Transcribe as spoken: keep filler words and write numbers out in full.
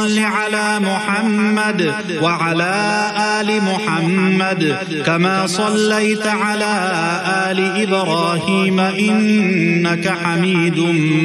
صل على محمد وعلى آل محمد كما صليت على آل إبراهيم إنك حميد